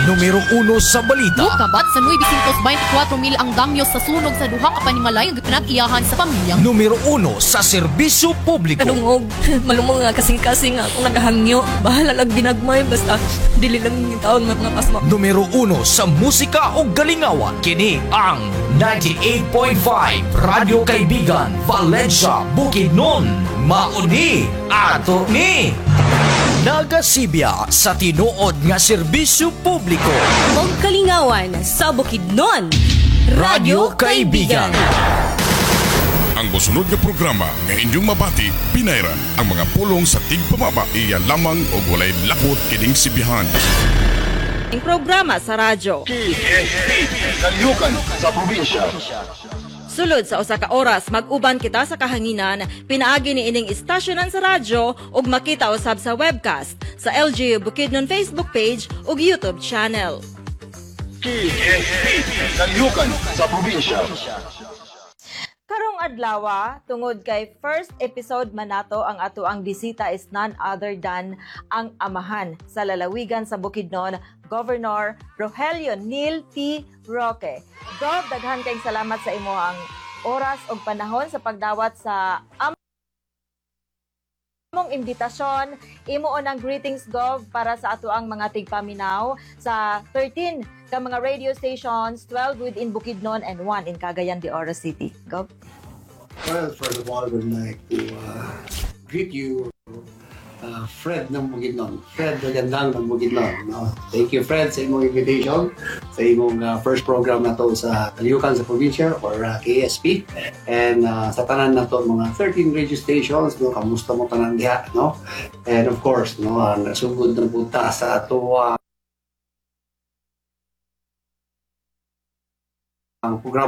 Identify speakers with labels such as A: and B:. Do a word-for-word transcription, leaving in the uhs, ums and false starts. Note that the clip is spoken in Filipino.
A: Numero uno sa balita.
B: Mukabat sa nueve twenty-four mil ang damyo sa sunog sa duha ka panimalay nga pinag-iyahan sa pamilya.
A: Numero uno sa serbisyo publiko.
C: Kanungog, malumong nga kasing-kasing nga akong nagahangyo. Bahala lang ginagmay, basta dili lang yung taon mga kasma.
A: Numero uno sa musika o galingawan. Kini ang ninety-eight point five Radio Kaibigan, Valencia, Bukidnon. Mauni ato ni nagasibya sa tinuod nga serbisyo publiko.
C: Og kalingawan sa Bukidnon,
A: Radio Kaibigan.
D: Ang mosunod nga programa nga inyong mabati, pinayran ang mga pulong sa tigpamaba iya lamang o walay lakot kining sibihan.
E: Ang programa sa radyo.
F: P S P, Kalihukan sa probinsya.
E: Sulod sa usa ka oras, mag-uban kita sa kahanginan, pinaagi ni ining istasyonan sa radyo ug makita usab sa webcast sa L G U Bukidnon Facebook page ug YouTube channel.
F: P S P, Kalihukan sa probinsya.
E: Karong adlaw, tungod kay first episode man nato, ang ato ang bisita is none other than ang amahan sa lalawigan sa Bukidnon, Governor Rogelio Neil T. Roque. Gov, daghan kayong salamat sa imo ang oras o panahon sa pagdawat sa among imbitasyon. Imo ang greetings, Gov, para sa ato ang mga tigpaminaw sa thirteen ka mga radio stations, twelve within Bukidnon and one in Cagayan de Oro City. Gov?
G: Well, first of all, I would like to uh, greet you, uh, Fred ng Bukidnon. Fred Magandang ng Bukidnon. No? Thank you, Fred, sa imong invitation, sa imong uh, first program na to sa Kalihukan sa Probinsya or uh, K S P. And uh, sa tanan na to, mga thirteen radio stations, no? Kamusta mo tanan diha, no? And of course, no, uh, nasugod ng punta sa ato uh, ang program